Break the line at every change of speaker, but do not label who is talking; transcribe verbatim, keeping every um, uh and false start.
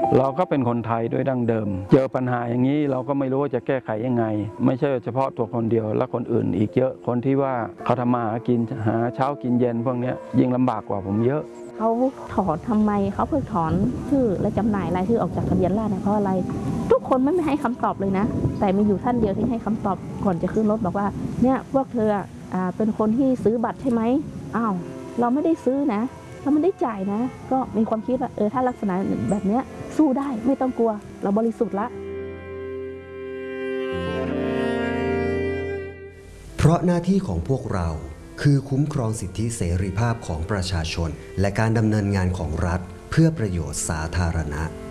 เราก็เป็นคนไทยด้วยดั้งเดิมเจอปัญหาอย่างนี้เราก็ไม่รู้ว่าจะแก้ไขยังไงไม่ใช่เฉพาะตัวคนเดียวและคนอื่นอีกเยอะคนที่ว่าเขาทำมาหากินหาเช้ากินเย็นพวกนี้ยิ่งลำบากกว่าผมเยอะ
เขาถอนทำไมเขาเพิกถอนชื่อและจำหน่ายรายชื่อออกจากทะเบียนราษฎร์เนี่ยเพราะอะไรทุกคนไม่ให้คำตอบเลยนะแต่มีอยู่ท่านเดียวที่ให้คำตอบก่อนจะขึ้นรถบอกว่าเนี่ยพวกเธออ่าเป็นคนที่ซื้อบัตรใช่ไหมอ้าวเราไม่ได้ซื้อนะเราไม่ได้จ่ายนะก็มีความคิดว่าเออถ้าลักษณะแบบนี้สู้ได้ไม่ต้องกลัวเราบริสุทธิ์ละ
เพราะหน้าที่ของพวกเราคือคุ้มครองสิทธิเสรีภาพของประชาชนและการดำเนินงานของรัฐเพื่อประโยชน์สาธารณะ